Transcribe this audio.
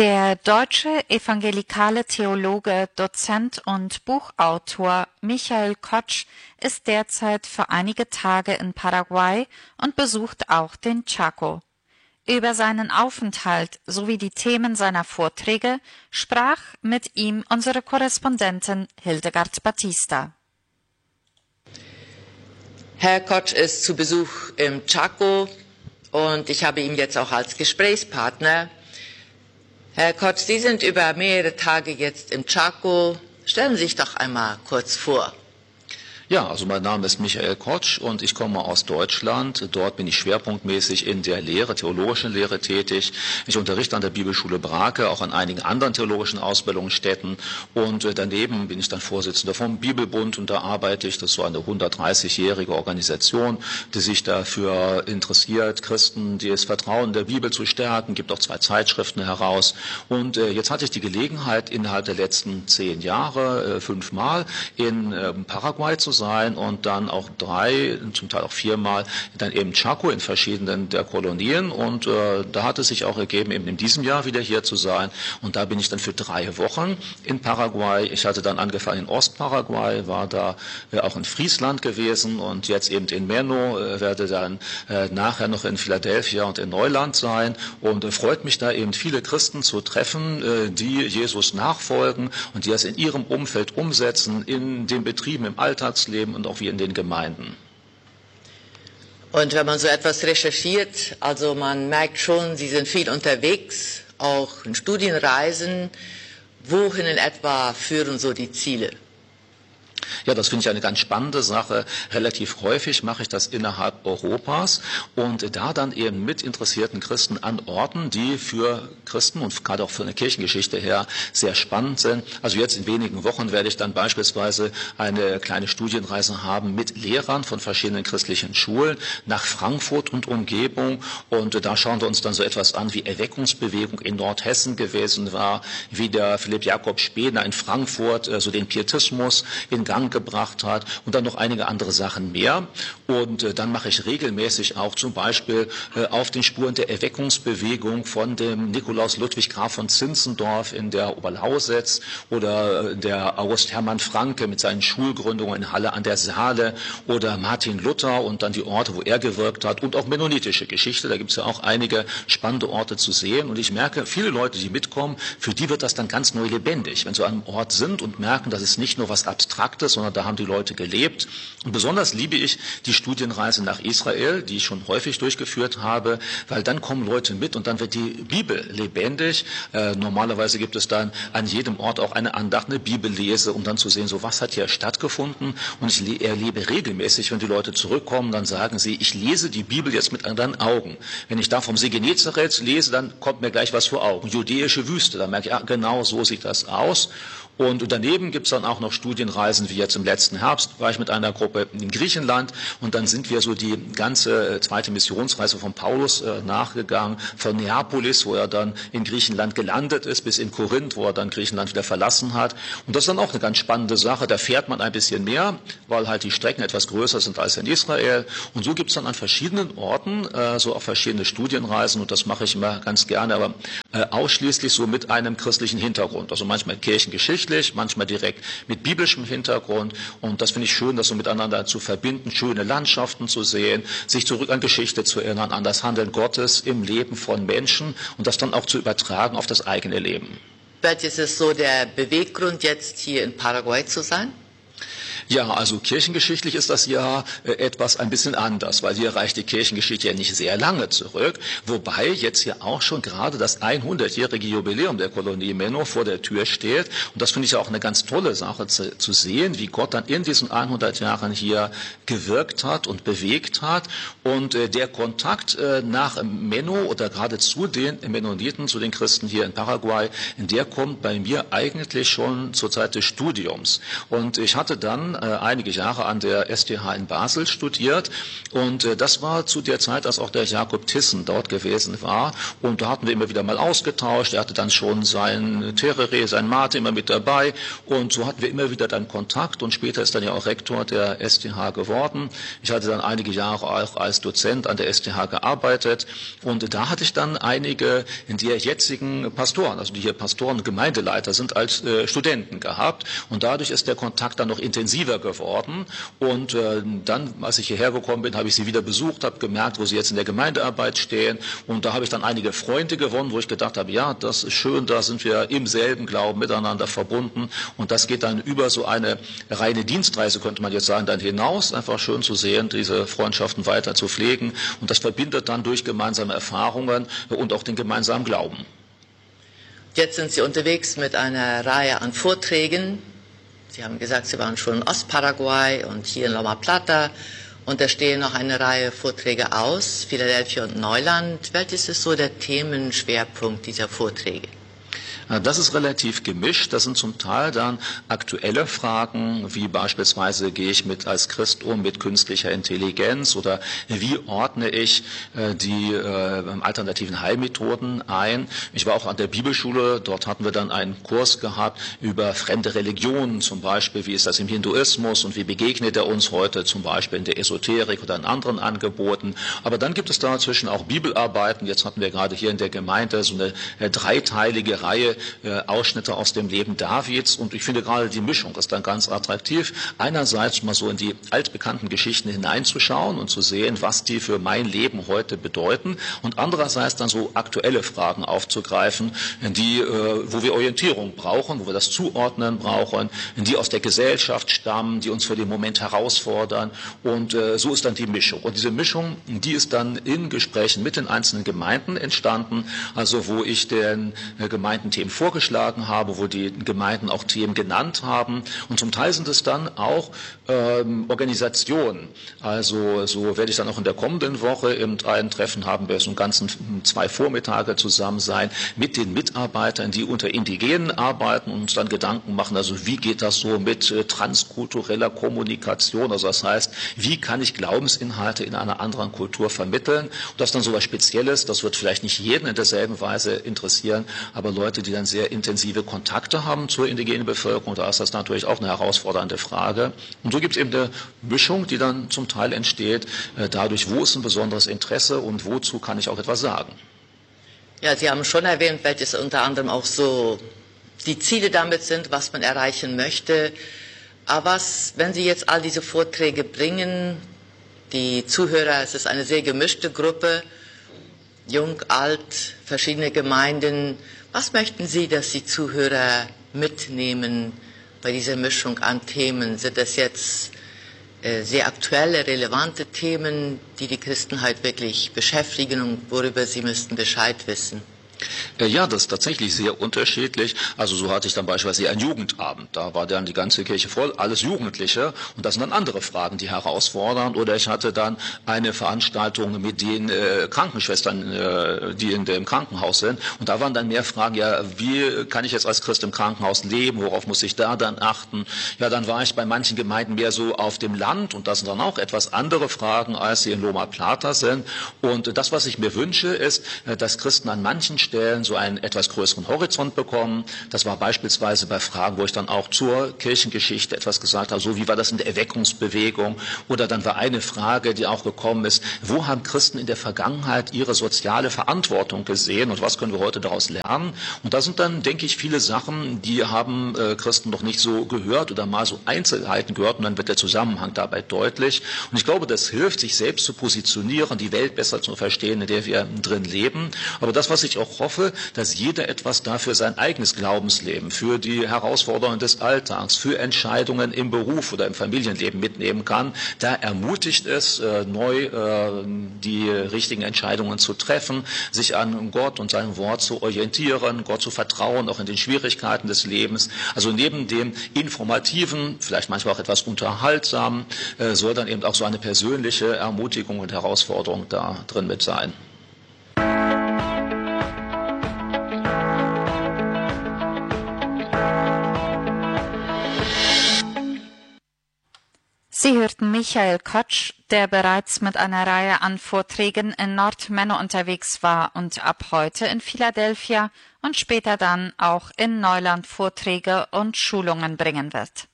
Der deutsche evangelikale Theologe, Dozent und Buchautor Michael Kotsch ist derzeit für einige Tage in Paraguay und besucht auch den Chaco. Über seinen Aufenthalt sowie die Themen seiner Vorträge sprach mit ihm unsere Korrespondentin Hildegard Batista. Herr Kotsch ist zu Besuch im Chaco und ich habe ihn jetzt auch als Gesprächspartner. Herr Kotsch, Sie sind über mehrere Tage jetzt im Chaco. Stellen Sie sich doch einmal kurz vor. Ja, also mein Name ist Michael Kotsch und ich komme aus Deutschland. Dort bin ich schwerpunktmäßig in der Lehre, theologischen Lehre tätig. Ich unterrichte an der Bibelschule Brake, auch an einigen anderen theologischen Ausbildungsstätten. Und daneben bin ich dann Vorsitzender vom Bibelbund und da arbeite ich. Das ist so eine 130-jährige Organisation, die sich dafür interessiert, Christen, die das Vertrauen der Bibel zu stärken. Gibt auch 2 Zeitschriften heraus. Und jetzt hatte ich die Gelegenheit, innerhalb der letzten 10 Jahre 5 Mal in Paraguay zu sein und dann auch 3, zum Teil auch 4 Mal dann eben Chaco in verschiedenen der Kolonien und da hat es sich auch ergeben, eben in diesem Jahr wieder hier zu sein und da bin ich dann für 3 Wochen in Paraguay. Ich hatte dann angefangen in Ostparaguay, war da auch in Friesland gewesen und jetzt eben in Menno, werde dann nachher noch in Philadelphia und in Neuland sein und freut mich da eben viele Christen zu treffen, die Jesus nachfolgen und die das in ihrem Umfeld umsetzen, in den Betrieben, im Alltagsleben und auch wie in den Gemeinden. Und wenn man so etwas recherchiert, also man merkt schon, Sie sind viel unterwegs, auch in Studienreisen. Wohin in etwa führen so die Ziele? Ja, das finde ich eine ganz spannende Sache. Relativ häufig mache ich das innerhalb Europas und da dann eben mit interessierten Christen an Orten, die für Christen und gerade auch für eine Kirchengeschichte her sehr spannend sind. Also jetzt in wenigen Wochen werde ich dann beispielsweise eine kleine Studienreise haben mit Lehrern von verschiedenen christlichen Schulen nach Frankfurt und Umgebung und da schauen wir uns dann so etwas an, wie Erweckungsbewegung in Nordhessen gewesen war, wie der Philipp Jakob Spener in Frankfurt so den Pietismus in Gang gebracht hat und dann noch einige andere Sachen mehr. Und dann mache ich regelmäßig auch zum Beispiel auf den Spuren der Erweckungsbewegung von dem Nikolaus Ludwig Graf von Zinzendorf in der Oberlausitz oder der August Hermann Franke mit seinen Schulgründungen in Halle an der Saale oder Martin Luther und dann die Orte, wo er gewirkt hat und auch mennonitische Geschichte. Da gibt es ja auch einige spannende Orte zu sehen. Und ich merke, viele Leute, die mitkommen, für die wird das dann ganz neu lebendig, wenn sie an einem Ort sind und merken, das ist nicht nur was Abstraktes, sondern da haben die Leute gelebt. Und besonders liebe ich die Studienreise nach Israel, die ich schon häufig durchgeführt habe, weil dann kommen Leute mit und dann wird die Bibel lebendig. Normalerweise gibt es dann an jedem Ort auch eine Andacht, eine Bibellese, um dann zu sehen, so was hat hier stattgefunden. Und ich erlebe regelmäßig, wenn die Leute zurückkommen, dann sagen sie, ich lese die Bibel jetzt mit anderen Augen. Wenn ich da vom See Genezareth lese, dann kommt mir gleich was vor Augen. Judäische Wüste, da merke ich, ja, genau so sieht das aus. Und daneben gibt es dann auch noch Studienreisen, wie jetzt im letzten Herbst war ich mit einer Gruppe in Griechenland und dann sind wir so die ganze zweite Missionsreise von Paulus nachgegangen, von Neapolis, wo er dann in Griechenland gelandet ist, bis in Korinth, wo er dann Griechenland wieder verlassen hat. Und das ist dann auch eine ganz spannende Sache, da fährt man ein bisschen mehr, weil halt die Strecken etwas größer sind als in Israel. Und so gibt es dann an verschiedenen Orten so auch verschiedene Studienreisen und das mache ich immer ganz gerne, aber ausschließlich so mit einem christlichen Hintergrund, also manchmal kirchengeschichtlich, manchmal direkt mit biblischem Hintergrund und das finde ich schön, das so miteinander zu verbinden, schöne Landschaften zu sehen, sich zurück an Geschichte zu erinnern, an das Handeln Gottes im Leben von Menschen und das dann auch zu übertragen auf das eigene Leben. Welches ist so der Beweggrund, jetzt hier in Paraguay zu sein? Ja, also kirchengeschichtlich ist das ja etwas ein bisschen anders, weil hier reicht die Kirchengeschichte ja nicht sehr lange zurück, wobei jetzt ja auch schon gerade das 100-jährige Jubiläum der Kolonie Menno vor der Tür steht und das finde ich ja auch eine ganz tolle Sache zu sehen, wie Gott dann in diesen 100 Jahren hier gewirkt hat und bewegt hat und der Kontakt nach Menno oder gerade zu den Mennoniten, zu den Christen hier in Paraguay, der kommt bei mir eigentlich schon zur Zeit des Studiums und ich hatte dann einige Jahre an der STH in Basel studiert und das war zu der Zeit, als auch der Jakob Thyssen dort gewesen war und da hatten wir immer wieder mal ausgetauscht. Er hatte dann schon sein Terere, sein Mate immer mit dabei und so hatten wir immer wieder dann Kontakt und später ist dann ja auch Rektor der STH geworden. Ich hatte dann einige Jahre auch als Dozent an der STH gearbeitet und da hatte ich dann einige der jetzigen Pastoren, also die hier Pastoren und Gemeindeleiter sind, als Studenten gehabt und dadurch ist der Kontakt dann noch intensiver geworden und dann, als ich hierher gekommen bin, habe ich sie wieder besucht, habe gemerkt, wo sie jetzt in der Gemeindearbeit stehen und da habe ich dann einige Freunde gewonnen, wo ich gedacht habe, ja, das ist schön, da sind wir im selben Glauben miteinander verbunden und das geht dann über so eine reine Dienstreise, könnte man jetzt sagen, dann hinaus, einfach schön zu sehen, diese Freundschaften weiter zu pflegen und das verbindet dann durch gemeinsame Erfahrungen und auch den gemeinsamen Glauben. Jetzt sind Sie unterwegs mit einer Reihe an Vorträgen. Sie haben gesagt, Sie waren schon in Ostparaguay und hier in Loma Plata. Und da stehen noch eine Reihe Vorträge aus, Philadelphia und Neuland. Welches ist so der Themenschwerpunkt dieser Vorträge? Das ist relativ gemischt. Das sind zum Teil dann aktuelle Fragen, wie beispielsweise gehe ich als Christ mit künstlicher Intelligenz oder wie ordne ich die alternativen Heilmethoden ein. Ich war auch an der Bibelschule, dort hatten wir dann einen Kurs gehabt über fremde Religionen, zum Beispiel, wie ist das im Hinduismus und wie begegnet er uns heute, zum Beispiel in der Esoterik oder in anderen Angeboten. Aber dann gibt es dazwischen auch Bibelarbeiten. Jetzt hatten wir gerade hier in der Gemeinde so eine dreiteilige Reihe Ausschnitte aus dem Leben Davids und ich finde gerade die Mischung ist dann ganz attraktiv. Einerseits mal so in die altbekannten Geschichten hineinzuschauen und zu sehen, was die für mein Leben heute bedeuten und andererseits dann so aktuelle Fragen aufzugreifen, wo wir Orientierung brauchen, wo wir das Zuordnen brauchen, die aus der Gesellschaft stammen, die uns für den Moment herausfordern und so ist dann die Mischung. Und diese Mischung, die ist dann in Gesprächen mit den einzelnen Gemeinden entstanden, also wo ich den Gemeinden Themen vorgeschlagen habe, wo die Gemeinden auch Themen genannt haben und zum Teil sind es dann auch Organisationen. Also so werde ich dann auch in der kommenden Woche ein Treffen haben, wir so einen ganzen 2 Vormittage zusammen sein mit den Mitarbeitern, die unter Indigenen arbeiten und uns dann Gedanken machen, also wie geht das so mit transkultureller Kommunikation, also das heißt, wie kann ich Glaubensinhalte in einer anderen Kultur vermitteln und das ist dann so was Spezielles, das wird vielleicht nicht jeden in derselben Weise interessieren, aber Leute, die dann sehr intensive Kontakte haben zur indigenen Bevölkerung, da ist das natürlich auch eine herausfordernde Frage. Und so gibt es eben eine Mischung, die dann zum Teil entsteht, dadurch, wo ist ein besonderes Interesse und wozu kann ich auch etwas sagen. Ja, Sie haben schon erwähnt, welches unter anderem auch so die Ziele damit sind, was man erreichen möchte. Aber wenn Sie jetzt all diese Vorträge bringen, die Zuhörer, es ist eine sehr gemischte Gruppe, jung, alt, verschiedene Gemeinden. Was möchten Sie, dass die Zuhörer mitnehmen bei dieser Mischung an Themen? Sind das jetzt sehr aktuelle, relevante Themen, die die Christenheit wirklich beschäftigen und worüber Sie müssten Bescheid wissen? Ja, das ist tatsächlich sehr unterschiedlich. Also so hatte ich dann beispielsweise einen Jugendabend. Da war dann die ganze Kirche voll, alles Jugendliche. Und das sind dann andere Fragen, die herausfordern. Oder ich hatte dann eine Veranstaltung mit den Krankenschwestern, die in dem Krankenhaus sind. Und da waren dann mehr Fragen, ja, wie kann ich jetzt als Christ im Krankenhaus leben? Worauf muss ich da dann achten? Ja, dann war ich bei manchen Gemeinden mehr so auf dem Land. Und das sind dann auch etwas andere Fragen, als sie in Loma Plata sind. Und das, was ich mir wünsche, ist, dass Christen an manchen Stellen so einen etwas größeren Horizont bekommen. Das war beispielsweise bei Fragen, wo ich dann auch zur Kirchengeschichte etwas gesagt habe, so wie war das in der Erweckungsbewegung? Oder dann war eine Frage, die auch gekommen ist, wo haben Christen in der Vergangenheit ihre soziale Verantwortung gesehen und was können wir heute daraus lernen? Und da sind dann, denke ich, viele Sachen, die haben Christen noch nicht so gehört oder mal so Einzelheiten gehört und dann wird der Zusammenhang dabei deutlich. Und ich glaube, das hilft, sich selbst zu positionieren, die Welt besser zu verstehen, in der wir drin leben. Aber das, was ich auch hoffe, dass jeder etwas dafür sein eigenes Glaubensleben, für die Herausforderungen des Alltags, für Entscheidungen im Beruf oder im Familienleben mitnehmen kann. Da ermutigt es, neu die richtigen Entscheidungen zu treffen, sich an Gott und seinem Wort zu orientieren, Gott zu vertrauen, auch in den Schwierigkeiten des Lebens. Also neben dem Informativen, vielleicht manchmal auch etwas Unterhaltsamen, soll dann eben auch so eine persönliche Ermutigung und Herausforderung da drin mit sein. interviewten Michael Kotsch, der bereits mit einer Reihe an Vorträgen in Nordmenno unterwegs war und ab heute in Philadelphia und später dann auch in Neuland Vorträge und Schulungen bringen wird.